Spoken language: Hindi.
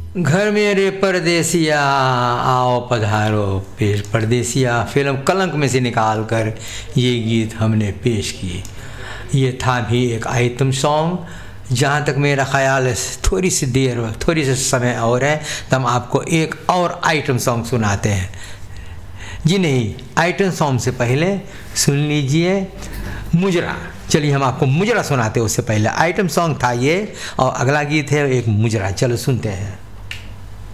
घर मेरे परदेसिया आओ पधारो पेश, परदेसिया फिल्म कलंक में से निकाल कर ये गीत हमने पेश किए। ये था भी एक आइटम सॉन्ग। जहाँ तक मेरा ख्याल है थोड़ी सी देर, थोड़ी सी समय और है तो हम आपको एक और आइटम सॉन्ग सुनाते हैं। जी नहीं, आइटम सॉन्ग से पहले सुन लीजिए मुजरा। चलिए हम आपको मुजरा सुनाते हैं, उससे पहले आइटम सॉन्ग था ये और अगला गीत है एक मुजरा। चलो सुनते हैं।